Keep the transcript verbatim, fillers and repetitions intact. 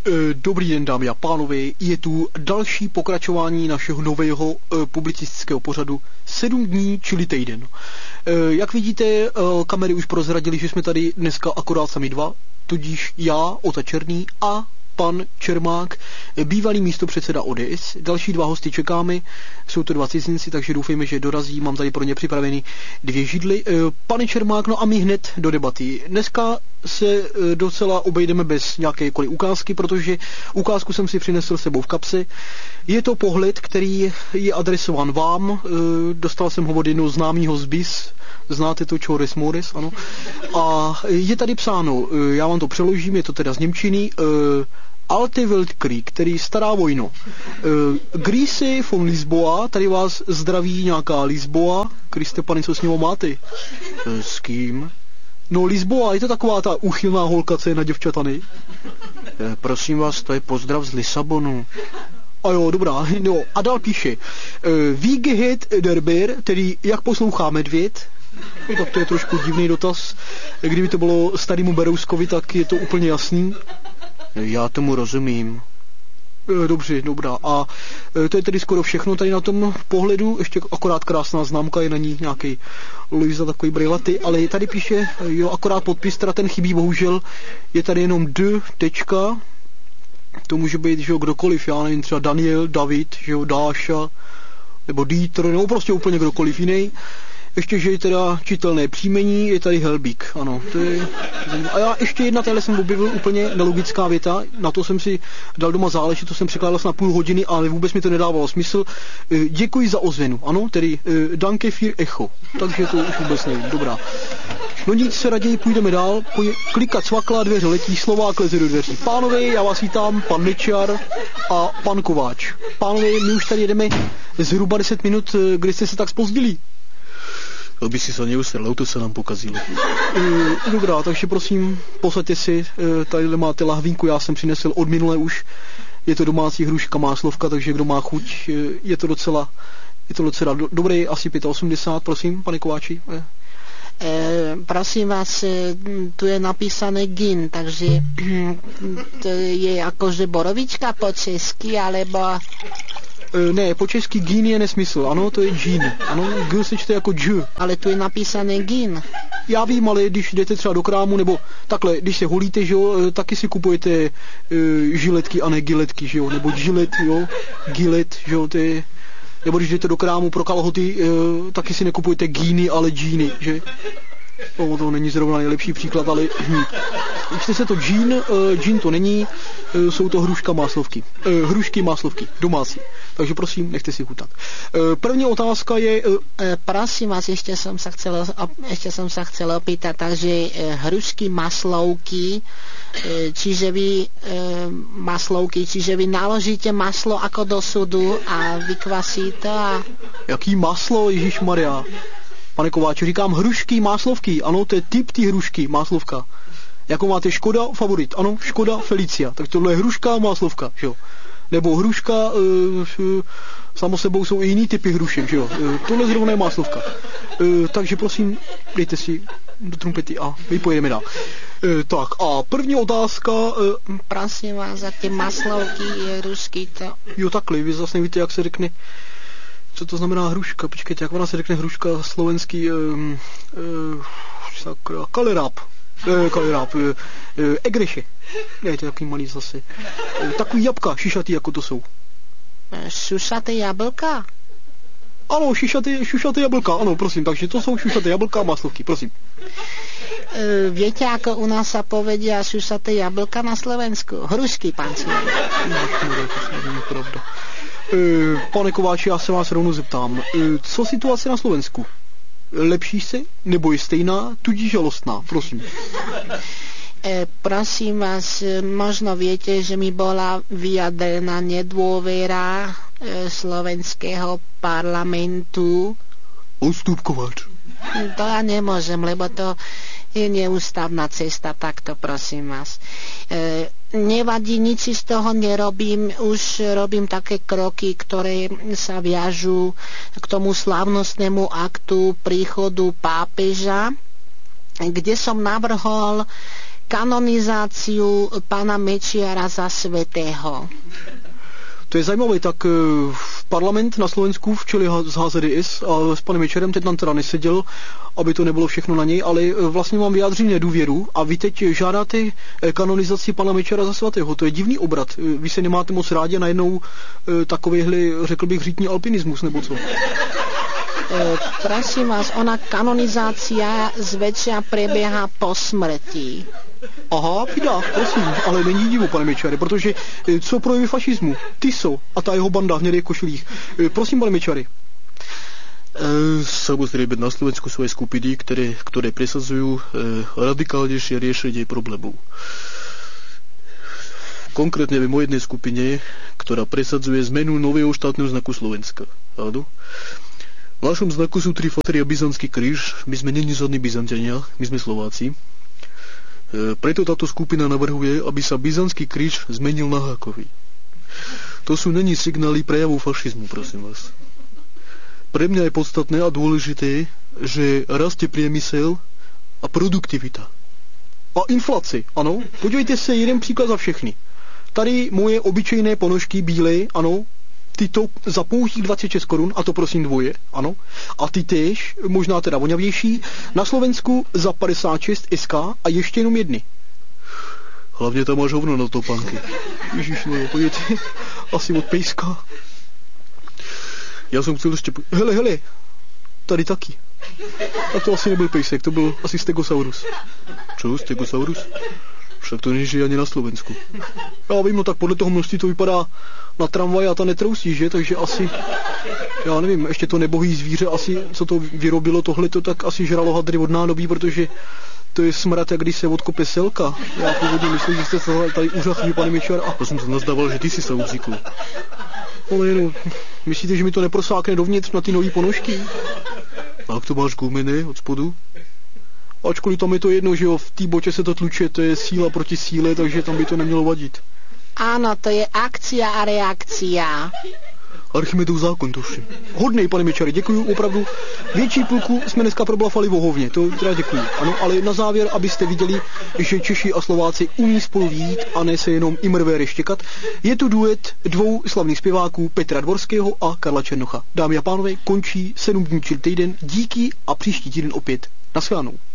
Dobrý den, dámy a pánové, je tu další pokračování našeho nového publicistického pořadu sedm dní, čili týden. Jak vidíte, kamery už prozradili, že jsme tady dneska akorát sami dva, tudíž já, Ota Černý a pan Čermák, bývalý místopředseda O D S. Další dva hosty čekáme, jsou to dva cizinci, takže doufejme, že dorazí, mám tady pro ně připraveny dvě židly. Pane Čermák, no a my hned do debaty. Dneska se docela obejdeme bez nějakékoliv ukázky, protože ukázku jsem si přinesl sebou v kapse. Je to pohled, který je adresován vám, dostal jsem ho od jednoho známého z B I S, znáte to, Chores Mores, ano. A je tady psáno, já vám to přeložím, je to teda z němčiny, Alte Weltkrieg, který stará vojno. Grüße von Lisboa, tady vás zdraví nějaká Lisboa. Kriste pane, co s ním máte? S kým? No Lisboa, je to taková ta úchylná holka, co je na děvčatany. Prosím vás, to je pozdrav z Lisabonu. A jo, dobrá, no a dál píše. Wie geht der Bär, tedy jak poslouchá medvěd? No, tak to je trošku divný dotaz. Kdyby to bylo starému Berouskovi, tak je to úplně jasný. Já tomu rozumím. Dobře, dobrá. A to je tedy skoro všechno tady na tom pohledu. Ještě akorát krásná známka, je na ní nějaký Luisa, takový brejlaty, ale tady píše, jo, akorát podpis, teda ten chybí, bohužel. Je tady jenom D, tečka. To může být, že jo, kdokoliv, já nevím, třeba Daniel, David, že jo, Dáša, nebo Dieter, nebo prostě úplně kdokoliv jiný. Ještě, že je teda čitelné příjmení, je tady Helbík, ano. To je... A já ještě jedna, tady jsem objevil úplně nelogická věta, na to jsem si dal doma záležet, to jsem překládal na půl hodiny, ale vůbec mi to nedávalo smysl. Děkuji za ozvenu, ano, tedy danke für echo, takže to už vůbec nevím, dobrá. No nic, se raději půjdeme dál, Půj... klikat cvakla, dveře letí, Slovák leze do dveří. Pánové, já vás vítám, pan Nečar a pan Kováč. Pánové, my už tady jedeme zhruba deset minut, kdy jste se tak zpozdili. Aby si se neusrl, auto se nám pokazilo. E, dobrá, takže prosím, posaďte si, e, tady máte lahvínku, já jsem přinesl od minule už, je to domácí hruška máslovka, takže kdo má chuť, e, je to docela, je to docela do, dobré, asi osmdesát pět, prosím, pane Kováči. E. E, prosím vás, tu je napísané gin, takže to je akože borovička po česky, alebo... Ne, po česky gin je nesmysl, ano, to je gin, ano, g se čte jako dž. Ale tu je napísané gin. Já vím, ale když jdete třeba do krámu, nebo takhle, když se holíte, že jo, taky si kupujete uh, žiletky a ne giletky, že jo, nebo gilet, jo, gilet, že jo, to je, nebo když jdete do krámu pro kalhoty, uh, taky si nekupujete gíny, ale džíny, že? No, to není zrovna nejlepší příklad, ale hm. Čte se to džín, uh, džín to není, uh, jsou to hruška máslovky. Uh, hrušky máslovky, domácí. Takže prosím, nechte si chutat. Uh, první otázka je... Uh, e, prosím vás, ještě jsem se chcel, ještě jsem se chcel opýtat, takže e, hrušky maslovky, e, čiže vy e, maslovky, čiže vy naložíte maslo jako do sudu a vykvasíte a... Jaký maslo, ježišmarja? Pane Kováči, říkám hrušky máslovky, ano, to je typ té hrušky máslovka. Jako máte Škoda Favorit, ano, Škoda Felicia, tak tohle je hruška máslovka, že jo. Nebo hruška, e, samo sebou jsou i jiný typy hrušek, že jo. E, tohle zrovna je máslovka. E, takže prosím, dejte si do trumpety a my pojedeme dál. E, tak a první otázka... E, prosím vás, za ty maslovky je hrušky to... Jo, takhle, vy zase nevíte, jak se řekne... Co to znamená hruška? Počkejte, jak ona se řekne hruška slovenský... Um, uh, kaleráp. Uh, kaleráp. Uh, uh, egreše. Ne, to je takový malý zase. Uh, takový jabka, šišatý, jako to jsou. Šušaté jablka? Ano, šišaté, šišaté jablka, ano, prosím. Takže to jsou šišaté jablka a maslovky, prosím. Uh, viete, ako u nás sa povedia šušaté jablka na Slovensku? Hrušky, pán Cíl. No, to není pravda. Pane Kováči, já se vás rovnou zeptám, co situace na Slovensku? Lepší se, nebo je stejná, tudíž žalostná? Prosím. E, prosím vás, možno viete, že mi bola vyjadrená nedôvera e, slovenského parlamentu. Odstup, Kováč. To ja nemôžem, lebo to je neústavná cesta, takto prosím vás. E, nevadí, nič si z toho nerobím, už robím také kroky, ktoré sa viažú k tomu slávnostnému aktu príchodu pápeža, kde som navrhol kanonizáciu pána Mečiara za svätého. To je zajímavé, tak v parlament na Slovensku v čele z H Z D S a s panem Mečerem teď tam teda neseděl, aby to nebylo všechno na něj, ale vlastně mám vyjádřit nedůvěru a vy teď žádáte kanonizaci pana Mečera za svatého. To je divný obrat. Vy se nemáte moc rádi a najednou takovýhle, řekl bych, řítní alpinismus, nebo co? E, prosím vás, ona kanonizácia zväčša prebieha po smrti. Aha, pidá, prosím, ale není divu, pane Mečare, protože co projevy fašismu? Tiso a ta jeho banda v hnědých košilích. Prosím, pane Mečare. Samozřejmě na Slovensku jsou skupiny, které, které presadzujú radikálnejšie riešenie problémov. Konkrétne viem o jednej skupine, ktorá presadzuje zmenu nového štátneho znaku Slovenska. Áno? V našom znaku sú tri fatery a byzantský kríž. My sme není žiadni Byzanťania, my sme Slováci. Preto táto skupina navrhuje, aby sa byzantský kríž zmenil na hákový. To sú není signály prejavu fašizmu, prosím vás. Pre mňa je podstatné a dôležité, že rastie priemysel a produktivita. A inflaci, ano. Podívejte se, jeden příklad za všechny. Tady moje obyčejné ponožky bílé, ano, ty to za pouhých dvacet šest korun, a to prosím dvoje, ano. A ty též, možná teda voňavější, na Slovensku za padesát šest S K a ještě jenom jedny. Hlavně tam máš hovno na topánky. Ježiš, no jo, podívejte, asi od pejska. Já jsem chtěl ještě... Hele, hele, tady taky. A to asi nebyl pejsek, to byl asi Stegosaurus. Čo, Stegosaurus? Však to nežije ani na Slovensku. Já vím, no tak podle toho množství to vypadá na tramvaj a ta netrousí, že? Takže asi, já nevím, ještě to nebohý zvíře asi, co to vyrobilo tohleto, tak asi žralo hadry od nádobí, protože to je smrad, jak když se odkope selka. Já původně myslím, že jste se tady úžasný, pane Mečar. A jsem se nazdával, že ty si se uzíkl. Ale jenom, myslíte, že mi to neprosákne dovnitř na ty nový ponožky? A jak to máš gumené od spodu? Ačkoliv tam je to jedno, že jo, v té boče se to tluče, to je síla proti síle, takže tam by to nemělo vadit. Áno, to je akcia a reakcia. Archimedov zákon, to všem. Hodnej, pane Mečare, děkuju, opravdu. Větší půlku jsme dneska problafali vohovně, to teda děkuju. Ano, ale na závěr, abyste viděli, že Češi a Slováci umí spolu jít a ne se jenom imrvére štěkat, je tu duet dvou slavných zpěváků Petra Dvorského a Karla Černocha. Dámy a pánové, končí sedm dní, čili týden. Díky a příští týden opět. Naschledanou.